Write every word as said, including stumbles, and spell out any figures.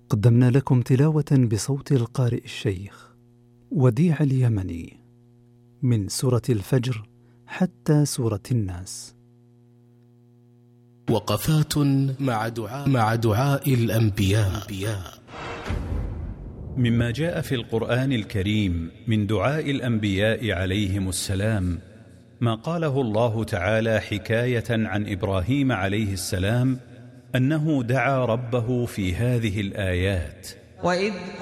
قدمنا لكم تلاوة بصوت القارئ الشيخ وديع اليمني من سورة الفجر حتى سورة الناس. وقفات مع دعاء, مع دعاء الأنبياء. مما جاء في القرآن الكريم من دعاء الأنبياء عليهم السلام ما قاله الله تعالى حكاية عن إبراهيم عليه السلام أنه دعا ربه في هذه الآيات: وإذ